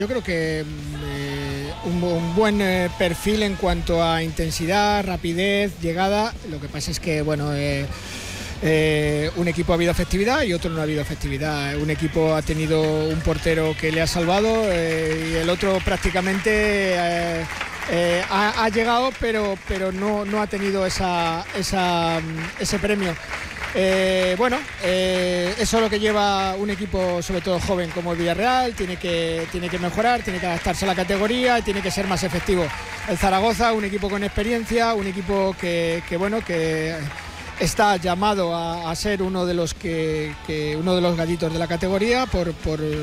Yo creo que un buen perfil en cuanto a intensidad, rapidez, llegada. Lo que pasa es que, bueno, un equipo ha habido efectividad y otro no ha habido efectividad. Un equipo ha tenido un portero que le ha salvado y el otro prácticamente ha llegado, pero no ha tenido ese premio. Eso es lo que lleva un equipo, sobre todo joven como el Villarreal. Tiene que mejorar, tiene que adaptarse a la categoría y tiene que ser más efectivo. El Zaragoza, un equipo con experiencia, un equipo que está llamado a ser uno de los gallitos de la categoría por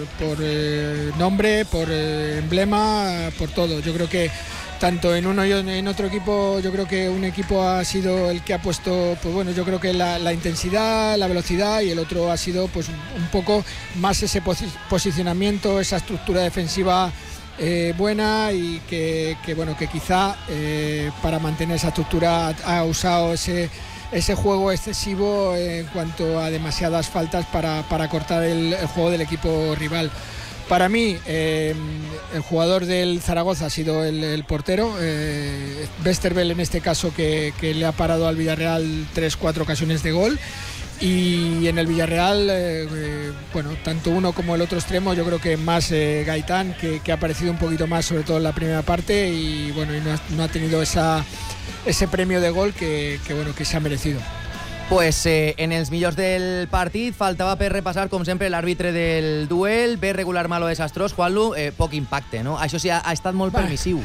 nombre, por emblema, por todo. Yo creo que tanto en uno y en otro equipo, yo creo que un equipo ha sido el que ha puesto, yo creo que la intensidad, la velocidad, y el otro ha sido un poco más ese posicionamiento, esa estructura defensiva buena, y que quizá para mantener esa estructura ha usado ese juego excesivo en cuanto a demasiadas faltas para cortar el juego del equipo rival. Para mí, el jugador del Zaragoza ha sido el portero, Westerveld en este caso, que le ha parado al Villarreal 3-4 ocasiones de gol. Y en el Villarreal, tanto uno como el otro extremo, yo creo que más Gaitán, que ha aparecido un poquito más, sobre todo en la primera parte, y no ha tenido ese premio de gol que se ha merecido. Pues en els millors del partit faltava per repassar, com sempre, l'àrbitre del duel, bé regular, malo, desastrós. Juanlu, poc impacte, ¿no? Això sí, ha estat molt permissiu.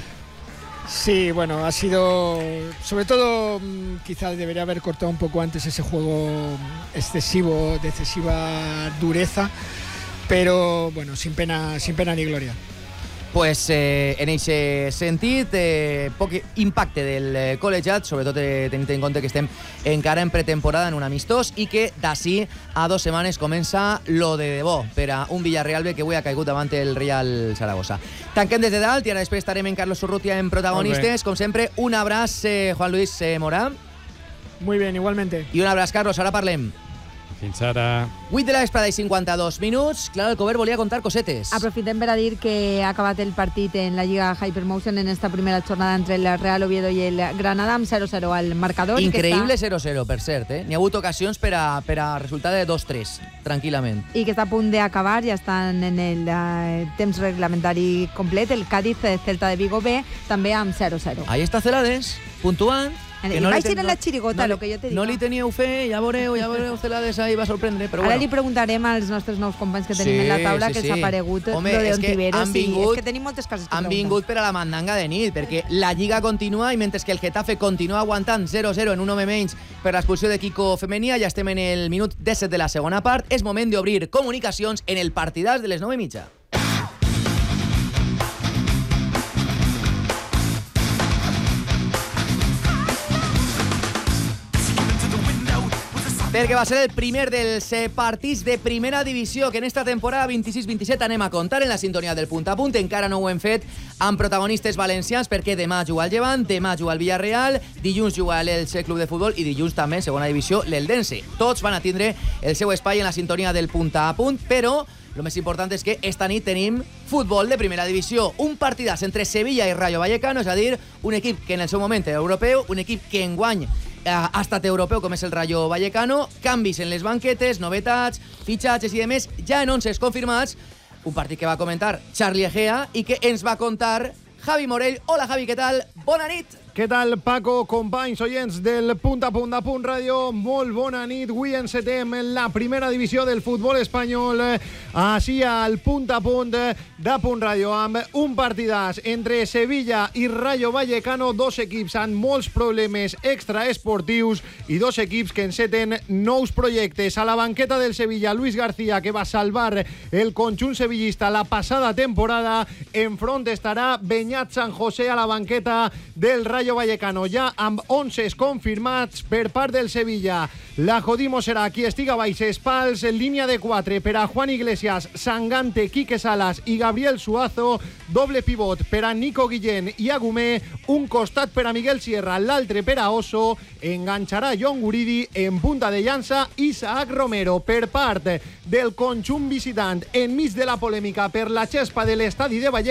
Sí, ha sido, sobre todo, quizás debería haber cortado un poco antes ese juego excesivo, de excesiva dureza, pero sin pena ni gloria. Pues en aquest sentit, poc impacte del col·legiat, sobretot tenint en compte que estem encara en pretemporada, en un amistós, i que d'ací a 2 setmanes comença lo de debò per a un Villarreal B que avui ha caigut davant el Real Zaragoza. Tanquem des de dalt i ara després estarem en Carlos Urrutia en protagonistes. Com sempre, un abraç, Juan Luis Morà. Muy bien, igualmente. I un abraç, Carlos, ara parlem. Fins ara. 8 de la vesprada i 52 minuts. Clara Alcover volia contar cosetes. Aprofitem per a dir que ha acabat el partit en la Lliga Hypermotion en esta primera jornada entre el Real Oviedo i el Granada, amb 0-0 al marcador. Increïble 0-0, per cert. N'hi ha hagut ocasions per a resultat de 2-3, tranquil·lament. I que està a punt d'acabar, ja estan en el temps reglamentari complet. El Cádiz, Celta de Vigo B, també amb 0-0. Ahí està Celades, puntuant. I vaig ir en la xirigota, lo que jo te digo. No li teníeu fe, ja veureu Celades ahí va sorprendre, però Ara li preguntarem als nostres nous companys que tenim en la taula que s'ha aparegut lo de Ontiveros. És que tenim moltes coses que preguntar. Han vingut per a la mandanga de nit, perquè la Lliga continua i mentre que el Getafe continua aguantant 0-0 en un home menys per l'expulsió de Kiko Femenia, ja estem en el minut 17 de la segona part. És moment d'obrir comunicacions en el partidàs de les 9:30. Perquè va ser el primer dels partits de primera divisió que en esta temporada 26-27 anem a contar en la sintonia del Punt a Punt. Encara no ho hem fet amb protagonistes valencians, perquè demà juga el Llevant, demà juga el Villarreal, dilluns juga l'Elche Club de Futbol i dilluns també en segona divisió l'Eldense. Tots van a tindre el seu espai en la sintonia del Punt a Punt, però el més important és que esta nit tenim futbol de primera divisió, un partidàs entre Sevilla i Rayo Vallecano, és a dir, un equip que en el seu moment era europeu, un equip que enguany ha estat europeu com és el Rayo Vallecano, canvis en les banquetes, novetats, fitxatges i demés, ja en 11 confirmats, un partit que va comentar Charlie Egea i que ens va contar Javi Morell. Hola Javi, què tal? Bona nit! Què tal, Paco, companys oients del Punt a Punt de Punt Ràdio? Molt bona nit. Avui encetem la primera divisió del futbol espanyol així al Punt a Punt de Punt Ràdio, amb un partidàs entre Sevilla i Rayo Vallecano, dos equips amb molts problemes extraesportius i dos equips que enceten nous projectes. A la banqueta del Sevilla, Luis García, que va salvar el conjunt sevillista la passada temporada. Enfront estarà Beñat San José a la banqueta del Rayo Vallecano, ja amb 11 confirmats per part del Sevilla. La Jodimo serà qui estiga baix espals, en línia de 4 per a Juan Iglesias, Sangante, Quique Salas i Gabriel Suazo, doble pivot per a Nico Guillén i Agumé, un costat per a Miguel Sierra, l'altre per a Oso, enganxarà John Guridi, en punta de llança Isaac Romero. Per part del conjunt visitant, enmig de la polèmica per la xespa de l'estadi de Vallecano,